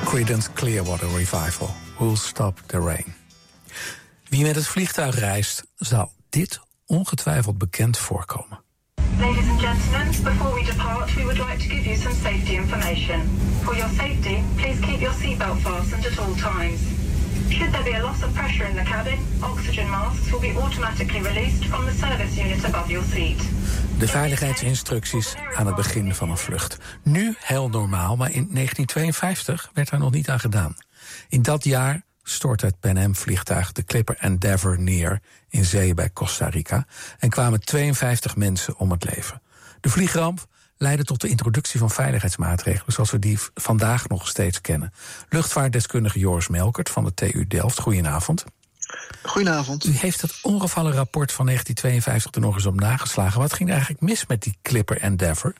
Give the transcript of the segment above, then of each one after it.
Creedence Clearwater Revival, Who'll Stop the Rain. Wie met het vliegtuig reist, zal dit ongetwijfeld bekend voorkomen. Ladies and gentlemen, before we depart, we would like to give you some safety information. For your safety, please keep your seatbelt fastened at all times. Should there be a loss of pressure in the cabin, oxygen masks will be automatically released from the service unit above your seat. De veiligheidsinstructies aan het begin van een vlucht. Nu heel normaal, maar in 1952 werd daar nog niet aan gedaan. In dat jaar stortte het Pan Am-vliegtuig de Clipper Endeavour neer in zee bij Costa Rica en kwamen 52 mensen om het leven. De vliegramp leidde tot de introductie van veiligheidsmaatregelen zoals we die vandaag nog steeds kennen. Luchtvaartdeskundige Joris Melkert van de TU Delft, goedenavond. Goedenavond. U heeft het ongevallenrapport van 1952 er nog eens op nageslagen. Wat ging er eigenlijk mis met die Clipper Endeavour?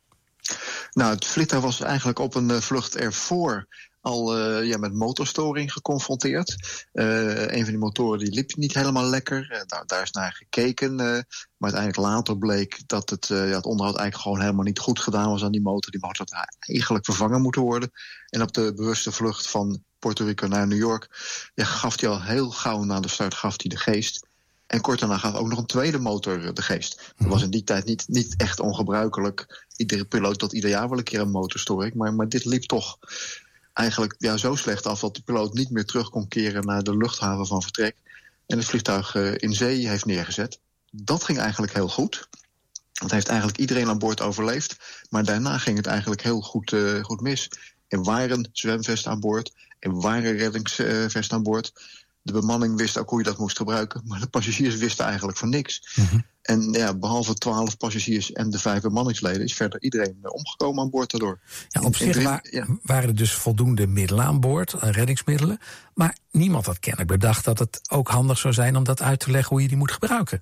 Nou, het vliegtuig was eigenlijk op een vlucht ervoor al met motorstoring geconfronteerd. Een van die motoren die liep niet helemaal lekker. Daar is naar gekeken. Maar uiteindelijk later bleek dat het onderhoud eigenlijk gewoon helemaal niet goed gedaan was aan die motor. Die motor had eigenlijk vervangen moeten worden. En op de bewuste vlucht van Puerto Rico naar New York gaf hij al heel gauw na de start de geest. En kort daarna gaf ook nog een tweede motor de geest. Dat was in die tijd niet echt ongebruikelijk. Iedere piloot had ieder jaar wel een keer een motorstoring. Maar dit liep toch eigenlijk zo slecht af dat de piloot niet meer terug kon keren naar de luchthaven van vertrek. En het vliegtuig in zee heeft neergezet. Dat ging eigenlijk heel goed. Dat heeft eigenlijk iedereen aan boord overleefd. Maar daarna ging het eigenlijk heel goed mis. Er waren zwemvesten aan boord. Er waren reddingsvesten aan boord. De bemanning wist ook hoe je dat moest gebruiken. Maar de passagiers wisten eigenlijk van niks. Mm-hmm. En behalve 12 passagiers en de 5 bemanningsleden is verder iedereen omgekomen aan boord daardoor. Ja, op zich waren er dus voldoende middelen aan boord, reddingsmiddelen. Maar niemand had kennelijk bedacht dat het ook handig zou zijn om dat uit te leggen hoe je die moet gebruiken.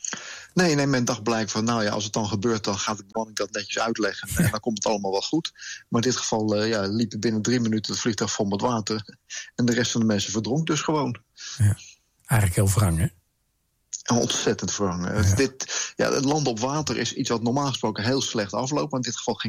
Nee, men dacht blijkbaar van, als het dan gebeurt, dan gaat de bemanning dat netjes uitleggen. En dan komt het allemaal wel goed. Maar in dit geval liepen binnen 3 minuten het vliegtuig vol met water. En de rest van de mensen verdronk dus gewoon. Ja, eigenlijk heel wrang, hè? Ontzettend wrang. Ja. Het landen op water is iets wat normaal gesproken heel slecht afloopt. Maar in dit geval ging